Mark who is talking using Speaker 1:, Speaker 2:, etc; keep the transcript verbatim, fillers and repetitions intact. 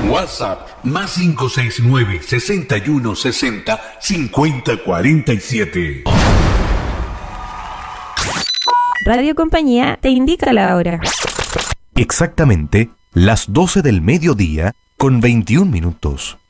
Speaker 1: WhatsApp más cinco seis nueve, sesenta y uno sesenta, cincuenta cuarenta y siete.
Speaker 2: Radio Compañía te indica la hora.
Speaker 3: Exactamente las doce del mediodía con veintiún minutos.